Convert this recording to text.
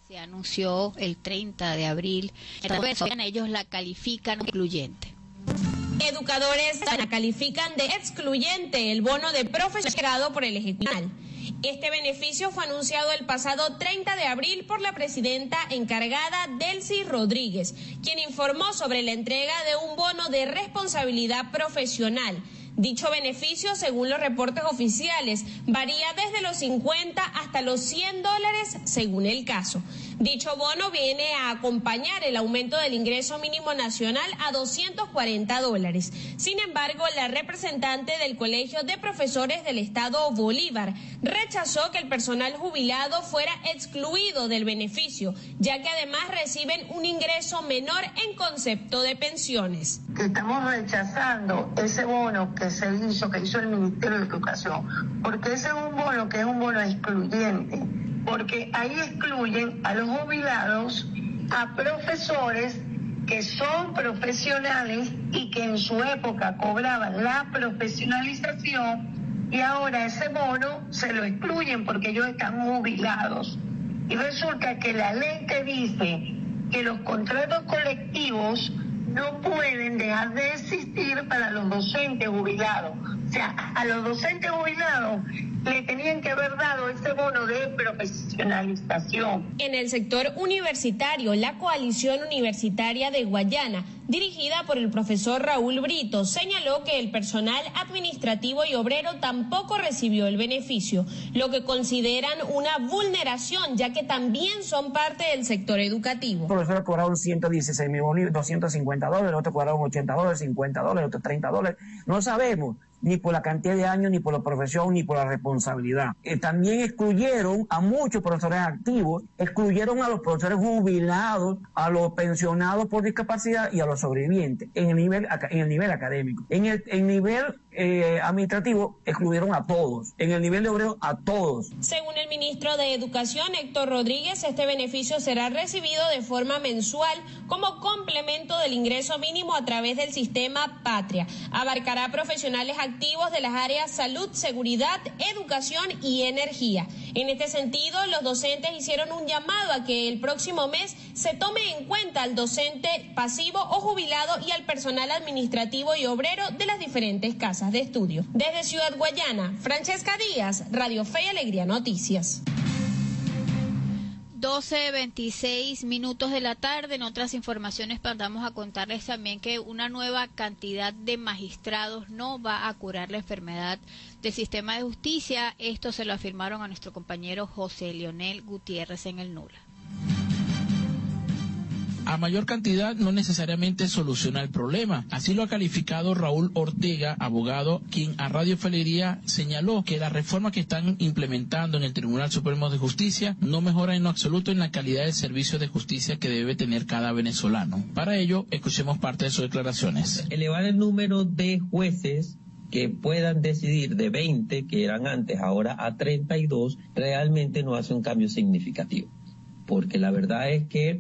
Se anunció el 30 de abril. Ellos la califican excluyente. Educadores califican de excluyente el bono de profesorado por el Ejecutivo. Este beneficio fue anunciado el pasado 30 de abril por la presidenta encargada Delcy Rodríguez, quien informó sobre la entrega de un bono de responsabilidad profesional. Dicho beneficio, según los reportes oficiales, varía desde los 50 hasta los $100 según el caso. Dicho bono viene a acompañar el aumento del ingreso mínimo nacional a $240. Sin embargo, la representante del Colegio de Profesores del Estado Bolívar rechazó que el personal jubilado fuera excluido del beneficio, ya que además reciben un ingreso menor en concepto de pensiones. Estamos rechazando ese bono que hizo el Ministerio de Educación, porque ese es un bono que es un bono excluyente, porque ahí excluyen a los jubilados, a profesores que son profesionales y que en su época cobraban la profesionalización, y ahora ese bono se lo excluyen porque ellos están jubilados. Y resulta que la ley te dice que los contratos colectivos no pueden dejar de existir para los docentes jubilados. O sea, a los docentes jubilados le tenían que haber dado ese bono de profesionalización. En el sector universitario, la Coalición Universitaria de Guayana, dirigida por el profesor Raúl Brito, señaló que el personal administrativo y obrero tampoco recibió el beneficio, lo que consideran una vulneración, ya que también son parte del sector educativo. Los profesores cobraron $116,250, otros cobraron $80, $50, otros $30, no sabemos, ni por la cantidad de años, ni por la profesión, ni por la responsabilidad. También excluyeron a muchos profesores activos, excluyeron a los profesores jubilados, a los pensionados por discapacidad y a los sobrevivientes en el nivel académico. En el nivel administrativo excluyeron a todos, en el nivel de obrero a todos. Según el ministro de Educación, Héctor Rodríguez, este beneficio será recibido de forma mensual como complemento del ingreso mínimo a través del sistema Patria. Abarcará profesionales activos de las áreas salud, seguridad, educación y energía. En este sentido, los docentes hicieron un llamado a que el próximo mes se tome en cuenta al docente pasivo o jubilado y al personal administrativo y obrero de las diferentes casas de estudio. Desde Ciudad Guayana, Francesca Díaz, Radio Fe y Alegría Noticias. 12:26 de la tarde. En otras informaciones vamos a contarles también que una nueva cantidad de magistrados no va a curar la enfermedad del sistema de justicia. Esto se lo afirmaron a nuestro compañero José Leonel Gutiérrez en el Nula. A mayor cantidad no necesariamente soluciona el problema. Así lo ha calificado Raúl Ortega, abogado, quien a Radio Fe y Alegría señaló que la reforma que están implementando en el Tribunal Supremo de Justicia no mejora en lo absoluto en la calidad del servicio de justicia que debe tener cada venezolano. Para ello, escuchemos parte de sus declaraciones. Elevar el número de jueces que puedan decidir de 20, que eran antes, ahora a 32, realmente no hace un cambio significativo. Porque la verdad es que